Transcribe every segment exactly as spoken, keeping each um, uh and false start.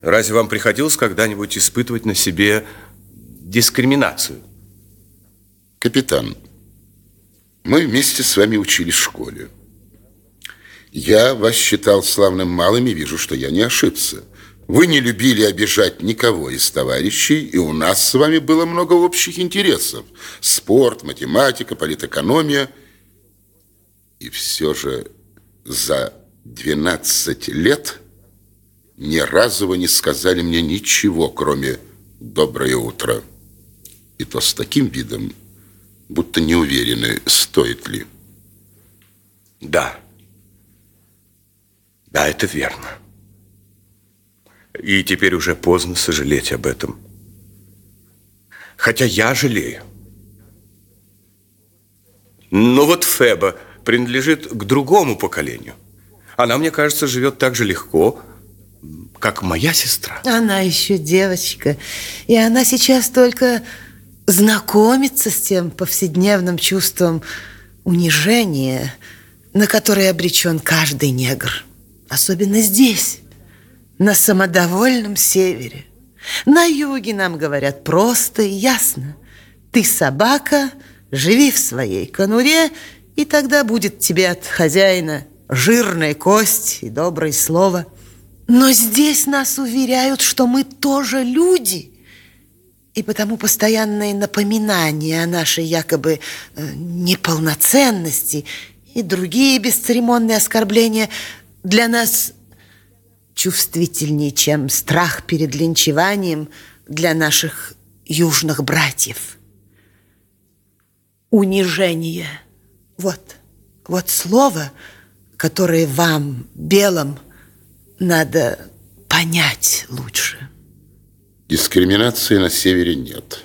Разве вам приходилось когда-нибудь испытывать на себе дискриминацию? Капитан, мы вместе с вами учились в школе. Я вас считал славным малым и вижу, что я не ошибся. Вы не любили обижать никого из товарищей, и у нас с вами было много общих интересов. Спорт, математика, политэкономия. И все же за двенадцать лет ни разу вы не сказали мне ничего, кроме «доброе утро». И то с таким видом, будто не уверены, стоит ли. Да. Да, это верно. И теперь уже поздно сожалеть об этом. Хотя я жалею. Но вот Феба принадлежит к другому поколению. Она, мне кажется, живет так же легко, как моя сестра. Она еще девочка. И она сейчас только знакомится с тем повседневным чувством унижения, на которое обречен каждый негр. Особенно здесь, на самодовольном севере. На юге нам говорят просто и ясно: ты собака, живи в своей конуре, и тогда будет тебе от хозяина жирная кость и доброе слово. Но здесь нас уверяют, что мы тоже люди, и потому постоянные напоминания о нашей якобы э, неполноценности и другие бесцеремонные оскорбления для нас чувствительнее, чем страх перед линчеванием для наших южных братьев. Унижение. Вот, вот слово, которое вам, белым, надо понять лучше. Дискриминации на севере нет.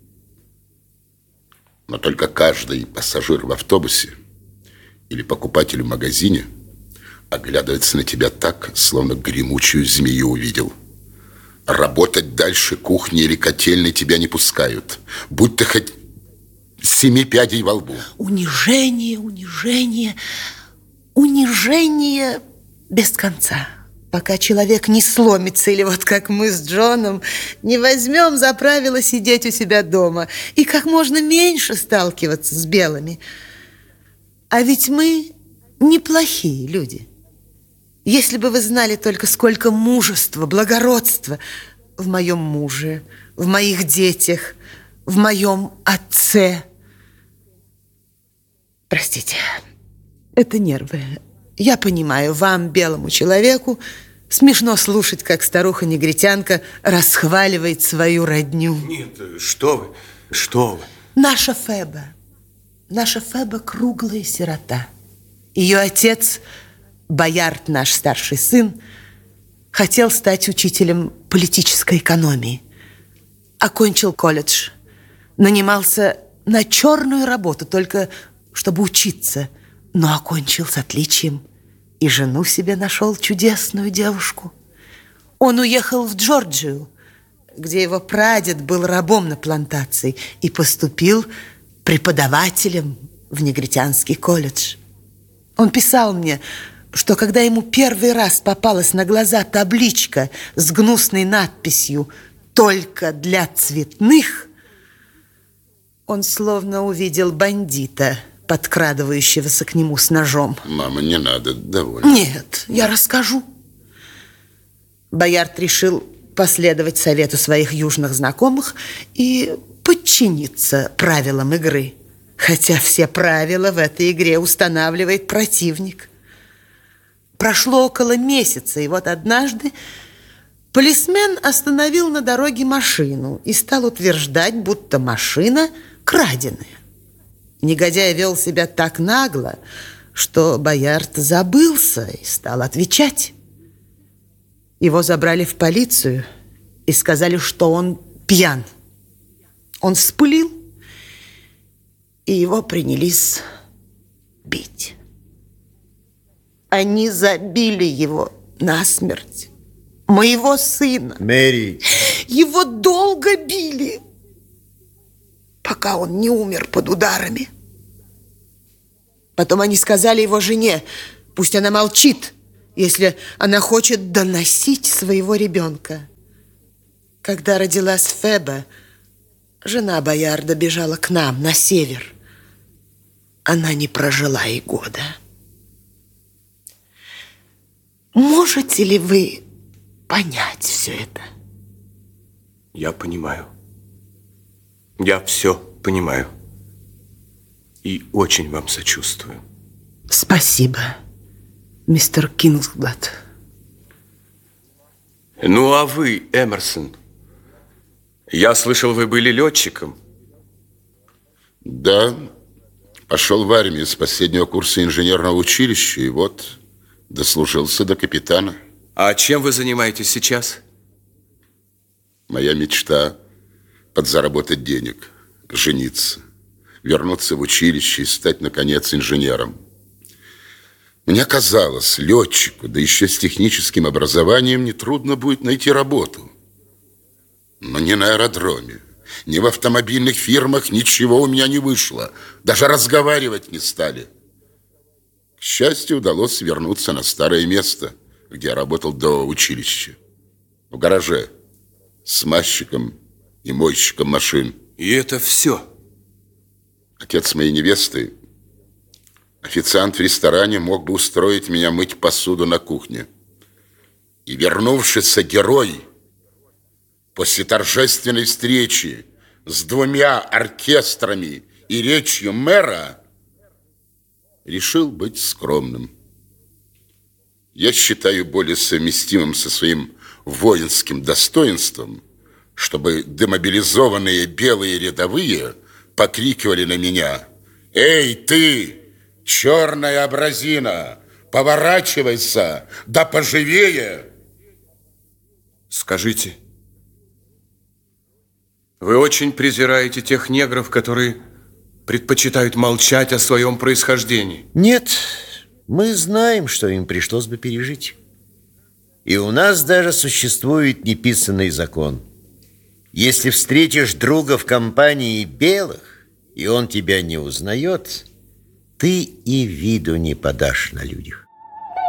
Но только каждый пассажир в автобусе или покупатель в магазине оглядывается на тебя так, словно гремучую змею увидел. Работать дальше кухни или котельной тебя не пускают. Будь ты хоть семи пядей во лбу. Унижение, унижение, унижение без конца. Пока человек не сломится, или вот как мы с Джоном не возьмем за правило сидеть у себя дома и как можно меньше сталкиваться с белыми. А ведь мы неплохие люди. Если бы вы знали только, сколько мужества, благородства в моем муже, в моих детях, в моем отце. Простите, это нервы. Я понимаю, вам, белому человеку, смешно слушать, как старуха-негритянка расхваливает свою родню. Нет, что вы, что вы. Наша Феба, наша Феба круглая сирота. Ее отец, Боярд, наш старший сын, хотел стать учителем политической экономии. Окончил колледж, нанимался на черную работу, только чтобы учиться, но окончил с отличием и жену себе нашел чудесную девушку. Он уехал в Джорджию, где его прадед был рабом на плантации, и поступил преподавателем в негритянский колледж. Он писал мне, что когда ему первый раз попалась на глаза табличка с гнусной надписью «Только для цветных», он словно увидел бандита, подкрадывающегося к нему с ножом. Мама, не надо, довольно. Нет, я расскажу. Боярд решил последовать совету своих южных знакомых и подчиниться правилам игры. Хотя все правила в этой игре устанавливает противник. Прошло около месяца, и вот однажды полисмен остановил на дороге машину и стал утверждать, будто машина краденая. Негодяй вел себя так нагло, что Боярд забылся и стал отвечать. Его забрали в полицию и сказали, что он пьян. Он вспылил, и его принялись бить. Они забили его насмерть. Моего сына. Мэри. Его долго били, пока он не умер под ударами. Потом они сказали его жене, пусть она молчит если она хочет доносить своего ребенка. Когда родилась Феба, жена Боярда бежала к нам на север. Она не прожила и года. Можете ли вы понять все это? Я понимаю. Я все понимаю. И очень вам сочувствую. Спасибо, мистер Кингсблад. Ну, а вы, Эмерсон? Я слышал, вы были летчиком. Да, пошел в армию с последнего курса инженерного училища, и вот дослужился до капитана. А чем вы занимаетесь сейчас? Моя мечта – подзаработать денег, жениться, вернуться в училище и стать, наконец, инженером. Мне казалось, летчику, да еще с техническим образованием, нетрудно будет найти работу. Но ни на аэродроме, ни в автомобильных фирмах ничего у меня не вышло. Даже разговаривать не стали. К счастью, удалось вернуться на старое место, где я работал до училища. В гараже. Смазчиком и мойщиком машин. И это все? Отец моей невесты, официант в ресторане, мог бы устроить меня мыть посуду на кухне. И вернувшийся герой после торжественной встречи с двумя оркестрами и речью мэра решил быть скромным. Я считаю более совместимым со своим воинским достоинством, чтобы демобилизованные белые рядовые покрикивали на меня: «Эй, ты, черная абразина, поворачивайся, да поживее!» Скажите, вы очень презираете тех негров, которые предпочитают молчать о своем происхождении? Нет, мы знаем, что им пришлось бы пережить. И у нас даже существует неписанный закон. Если встретишь друга в компании белых, и он тебя не узнает, ты и виду не подашь на людях.